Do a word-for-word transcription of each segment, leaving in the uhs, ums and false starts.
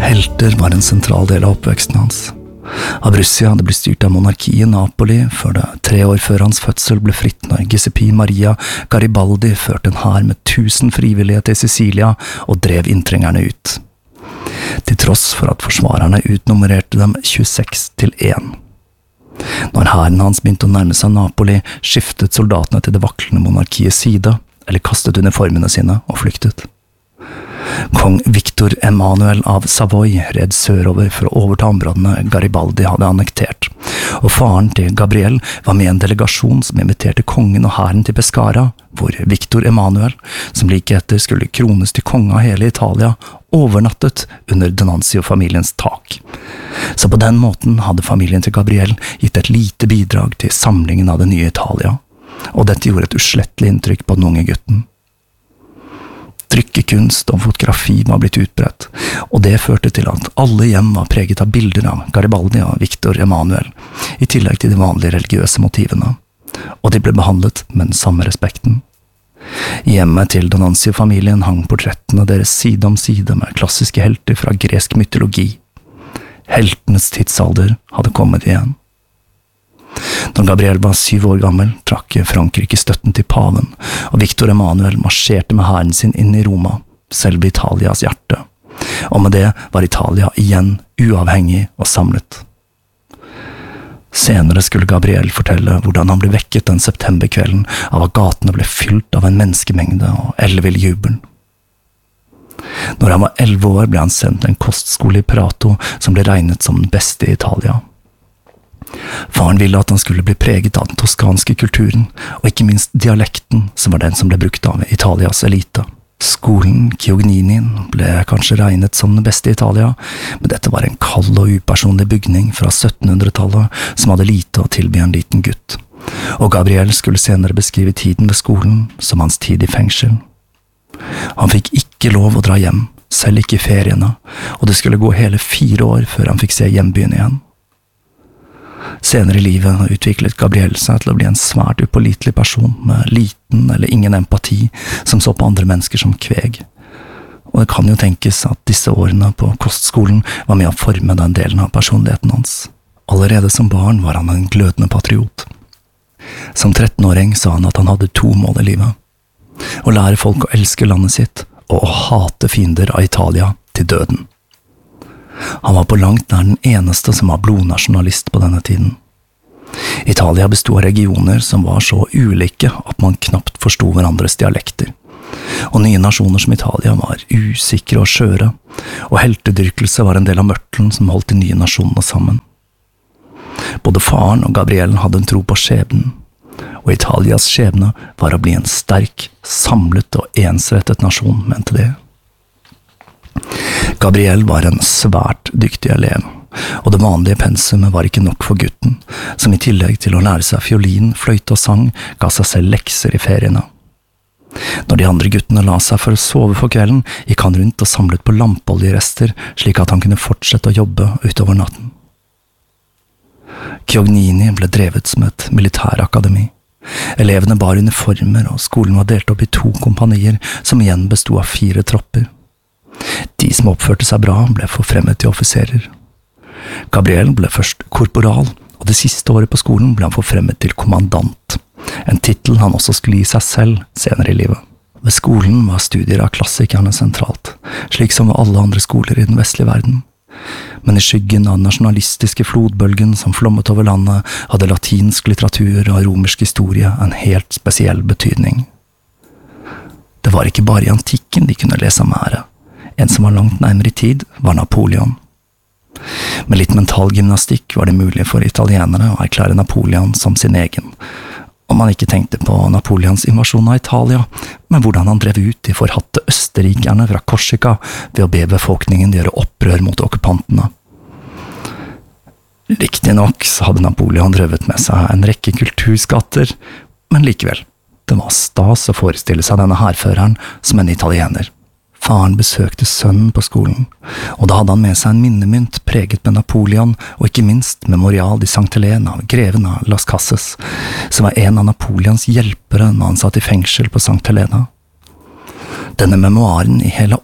Helter var en sentral del av oppveksten hans. Abruzia hadde blitt styrt av monarkiet i Napoli før det tre år før hans fødsel ble fritt når Giuseppe Maria Garibaldi førte en hær med tusen frivillige til Sicilia og drev inntrengerne ut. Til tross for at forsvarerne utnummererte dem tjueseks til én. Når hæren hans begynte å nærme seg Napoli, skiftet soldatene til det vaklende monarkiets side, eller kastet uniformene sine og flyktet. Kong Victor Emmanuel av Savoy red sørover for å overta områdene Garibaldi hadde annektert, og faren til Gabriel var med en delegasjon som inviterte kongen og hæren til Pescara, hvor Victor Emmanuel, som like etter skulle krones til konge av hele Italia, overnattet under Donanzio-familiens tak. Så på den måten hadde familien til Gabriel gitt et lite bidrag til samlingen av det nye Italia, og dette gjorde et uslettelig inntrykk på den unge gutten. Trykkekunst og fotografi var blitt utbredt, og det førte til at alle hjem var preget av bilder av Garibaldi og Victor Emmanuel, i tillegg til de vanlige religiøse motivene, og de ble behandlet med den samme respekten. I hjemmet til Donanzio-familien hang portrettene deres side om side med klassiske helter fra gresk mytologi. Heltenes tidsalder hadde kommet igjen. Når Gabriel var syv år gammel, trakk Frankrike støtten til paven, og Victor Emmanuel marsjerte med hæren sin inn i Roma, selve Italias hjerte. Og med det var Italia igjen uavhengig og samlet. Senere skulle Gabriel fortelle hvordan han ble vekket den septemberkvelden av at gatene ble fylt av en menneskemengde og ellevill jubel. Når han var elleve år ble han sendt til en kostskole i Prato som ble regnet som den beste i Italia. Faren ville at han skulle bli preget av den toskanske kulturen, og ikke minst dialekten som var den som ble brukt av Italias elite. Skolen Chiogninin ble kanskje regnet som den beste i Italia, men dette var en kald og upersonlig bygning fra syttenhundretallet som hadde lite å tilby en liten gutt, og Gabriel skulle senere beskrive tiden ved skolen som hans tid i fengsel. Han fikk ikke lov å dra hjem, selv ikke i feriene, og det skulle gå hele fire år før han fikk se hjembyen igjen. Senere i livet utviklet Gabriel seg til å bli en svært upålitelig person med liten eller ingen empati som så på andre mennesker som kveg. Og det kan jo tenkes at disse årene på kostskolen var med å forme den delen av personligheten hans. Allerede som barn var han en glødende patriot. Som trettenåring sa han at han hadde to mål i livet: å lære folk å elske landet sitt og å hate fiender av Italia til døden. Han var på langt nær den eneste som var blodnasjonalist på denne tiden. Italia bestod av regioner som var så ulike at man knapt forstod hverandres dialekter, og nye nasjoner som Italia var usikre og skjøre, og heltedyrkelse var en del av mørtelen som holdt de nye nasjonene sammen. Både faren og Gabriel hadde en tro på skjebnen, og Italias skjebne var å bli en sterk, samlet og ensrettet nasjon, mente de. Gabriel var en svært dyktig elev, og det vanlige pensumet var ikke nok for gutten, som i tillegg til å lære seg fiolin, fløyte og sang, ga seg selv lekser i feriene. Når de andre guttene la seg for å sove for kvelden, gikk han rundt og samlet på lampeoljerester, slik at han kunne fortsette å jobbe utover natten. Chiognini ble drevet som et militærakademi. Elevene bar uniformer, og skolen var delt opp i to kompanier, som igjen bestod av fire tropper. De som oppførte seg bra ble forfremmet til offiserer. Gabriel ble først korporal, og det siste året på skolen ble han forfremmet til kommandant, en titel han også skulle gi seg selv senere i livet. Ved skolen var studier av klassikerne sentralt, slik som ved alle andre skoler i den vestlige verden. Men i skyggen av den nasjonalistiske flodbølgen som flommet over landet, hadde latinsk litteratur og romersk historie en helt spesiell betydning. Det var ikke bare i antikken de kunne lese om ære. En som var langt nærmere i tid, var Napoleon. Med litt mental gymnastikk var det mulig for italienere å erklære Napoleon som sin egen, om man ikke tenkte på Napoleons invasjon av Italia, men hvordan han drev ut de forhatte østerrikerne fra Korsika ved å be befolkningen gjøre opprør mot okkupantene. Riktig nok så hadde Napoleon drevet med seg en rekke kulturskatter, men likevel, det var stas å forestille seg denne hærføreren som en italiener. Faren besøkte sønnen på skolen, og da hadde han med seg en minnemynt preget med Napoleon, og ikke minst Memorial di Saint Helena av greven av Las Casas, som var en av Napoleons hjelpere når han satt i fengsel på Saint Helena. Denne memoaren i hele åtte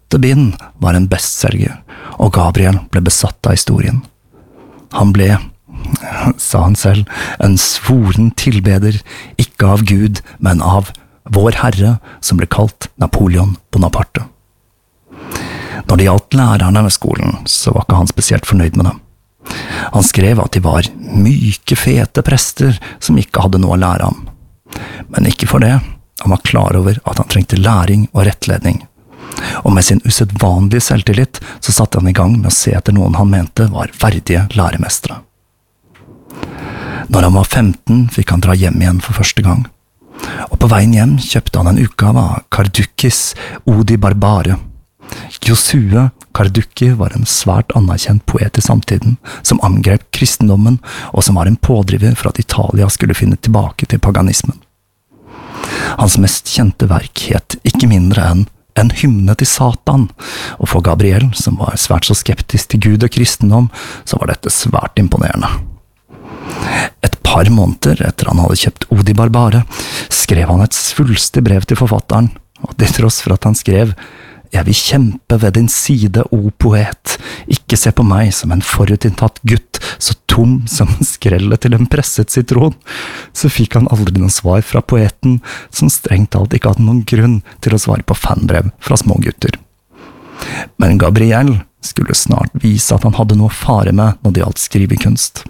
åtte bind var en bestselger, og Gabriel ble besatt av historien. Han ble, sa han selv, en svoren tilbeder, ikke av Gud, men av Vår Herre, som ble kalt Napoleon Bonaparte. Når det gjaldt lærerne ved skolen, så var ikke han spesielt fornøyd med dem. Han skrev at de var myke, fete prester som ikke hadde noe å lære ham. Men ikke for det, han var klar over at han trengte læring og rettledning. Og med sin usedvanlige selvtillit så satte han i gang med å se etter noen han mente var verdige læremestere. Når han var femten, fikk han dra hjem igjen for første gang. Og på veien hjem kjøpte han en utgave av Kardukis Odi Barbare. Josue Karduki var en svært anerkjent poet i samtiden, som angrep kristendommen, og som var en pådriver for at Italia skulle finne tilbake til paganismen. Hans mest kjente verk het ikke mindre enn En hymne til Satan, og for Gabriel, som var svært så skeptisk til Gud og kristendom, så var dette svært imponerende. Et par måneder etter han hadde kjøpt Odi Barbare, skrev han et svulstig brev til forfatteren, og til tross for at han skrev «Jeg vil kjempe ved din side, o poet, ikke se på meg som en forutinntatt gutt, så tom som skrellet til en presset sitron», så fikk han aldri noe svar fra poeten, som strengt talt ikke hadde noen grunn til å svare på fanbrev fra små gutter. Men Gabriel skulle snart vise at han hadde noe fare med når det gjaldt skrivekunst.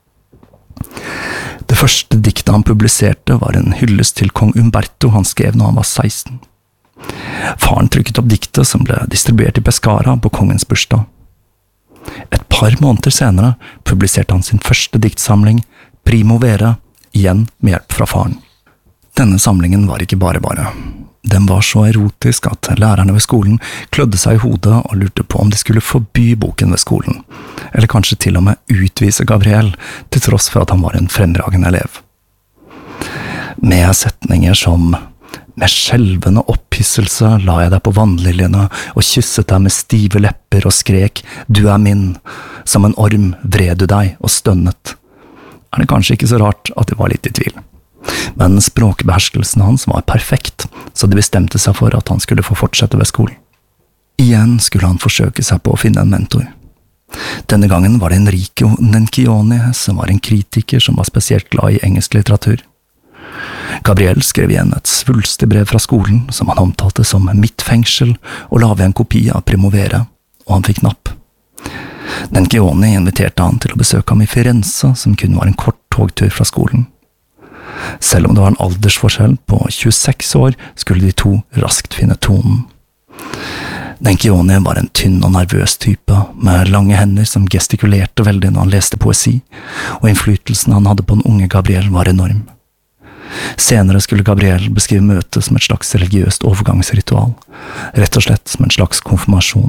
Det første diktet han publiserte var en hyllest til kong Umberto han skrev når han var seksten. Faren trykket opp diktet som ble distribuert i Pescara på kongens bursdag. Et par måneder senere publiserte han sin første diktsamling, Primo Vere, igjen med hjelp fra faren. Denne samlingen var ikke bare bare. Den var så erotisk at lærerne ved skolen klødde seg i hodet og lurte på om de skulle forby boken ved skolen, eller kanskje til og med utvise Gabriel, til tross for at han var en fremragende elev. Med setninger som «Med skjelvende opphisselse la jeg deg på vannliljene og kysset deg med stive lepper og skrek, du er min, som en orm vred du deg og stønnet», er det kanskje ikke så rart at de var litt i tvil. Men språkbeherskelsen hans var perfekt, så de bestemte seg for at han skulle få fortsette ved skolen. Igjen skulle han forsøke seg på å finne en mentor. Denne gangen var det Enrico Nencioni, som var en kritiker som var spesielt glad i engelsk litteratur. Gabriel skrev igjen et svulstig brev fra skolen, som han omtalte som mitt fengsel, og la ved en kopi av Primo Vere, og han fikk napp. Nencioni inviterte han til å besøke ham i Firenze, som kun var en kort togtur fra skolen. Selv om det var en aldersforskjell på tjueseks år, skulle de to raskt finne tonen. Nencioni var en tynn og nervøs type, med lange hender som gestikulerte veldig når han leste poesi, og innflytelsen han hadde på den unge Gabriel var enorm. Senere skulle Gabriel beskrive møtet som et slags religiøst overgangsritual, rett og slett som en slags konfirmasjon.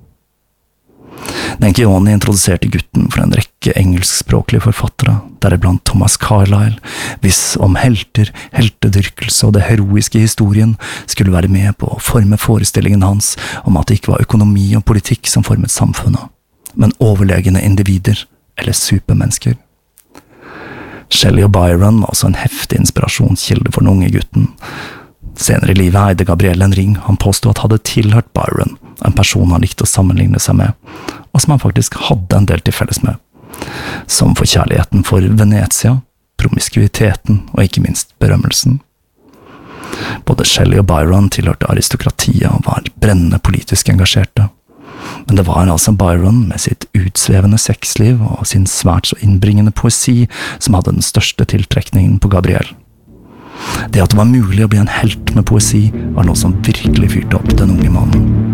Nencioni introduserte gutten for en rekke engelskspråklige forfattere, deriblant Thomas Carlyle, hvis om helter, heltedyrkelse og det heroiske historien skulle være med på å forme forestillingen hans om at det ikke var økonomi og politikk som formet samfunnet, men overlegne individer eller supermennesker. Shelley og Byron var også en heftig inspirasjonskilde for den unge gutten. Senere i livet eide Gabriel en ring han påstod at hadde tilhørt Byron, en person han likte å sammenligne seg med, og som han faktisk hadde en del til felles med, som for kjærligheten for Venezia, promiskuiteten og ikke minst berømmelsen. Både Shelley og Byron tilhørte aristokratiet og var brennende politisk engasjerte. Men det var altså Byron med sitt utsvevende sexliv og sin svært så innbringende poesi som hadde den største tiltrekningen på Gabriel. Det at det var mulig å bli en helt med poesi var noe som virkelig fyrte opp den unge mannen.